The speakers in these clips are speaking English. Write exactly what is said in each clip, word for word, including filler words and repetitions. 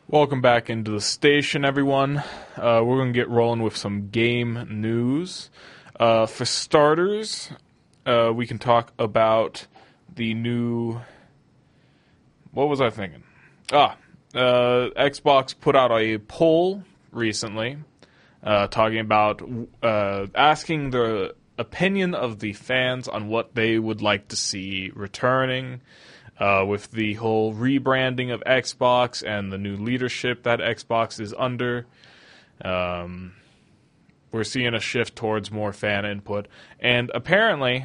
Welcome back into the station, everyone. Uh, we're going to get rolling with some game news. Uh, for starters, uh, we can talk about the new... What was I thinking? Ah, uh, Xbox put out a poll recently uh, talking about uh, asking the opinion of the fans on what they would like to see returning. Uh, with the whole rebranding of Xbox and the new leadership that Xbox is under, um, we're seeing a shift towards more fan input. And apparently,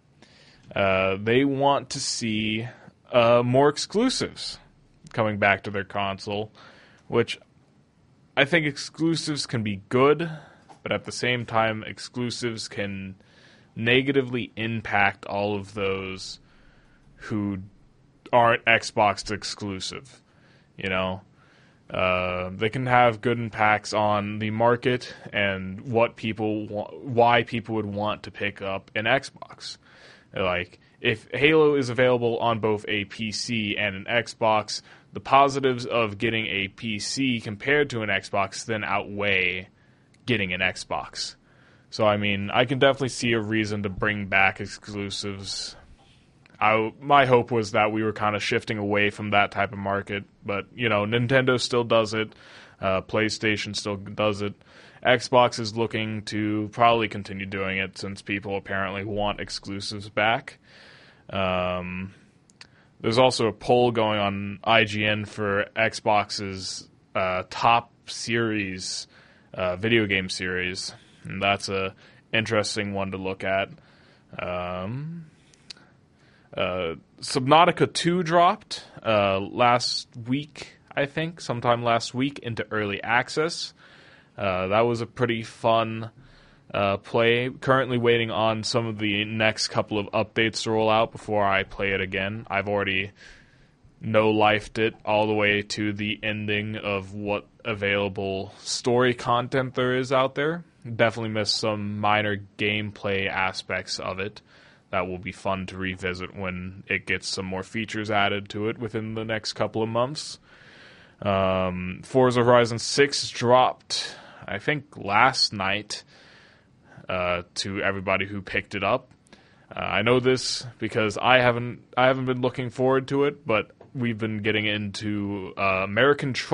uh, they want to see uh, more exclusives coming back to their console, which I think exclusives can be good, but at the same time, exclusives can negatively impact all of those who aren't Xbox exclusive. You know, uh, they can have good impacts on the market and what people wa- why people would want to pick up an Xbox. Like, if Halo is available on both a P C and an Xbox, the positives of getting a P C compared to an Xbox then outweigh getting an Xbox. So, I mean, I can definitely see a reason to bring back exclusives. I, my hope was that we were kind of shifting away from that type of market, but, you know, Nintendo still does it, uh, PlayStation still does it, Xbox is looking to probably continue doing it since people apparently want exclusives back. Um, there's also a poll going on I G N for Xbox's uh, top series, uh, video game series, and that's a interesting one to look at. Um... Uh, Subnautica two dropped uh, last week, I think, sometime last week into early access. Uh, that was a pretty fun uh, play. Currently waiting on some of the next couple of updates to roll out before I play it again. I've already no-lifed it all the way to the ending of what available story content there is out there. Definitely missed some minor gameplay aspects of it. That will be fun to revisit when it gets some more features added to it within the next couple of months. Um, Forza Horizon six dropped, I think, last night uh, to everybody who picked it up. Uh, I know this because I haven't I haven't been looking forward to it, but we've been getting into uh, American Truck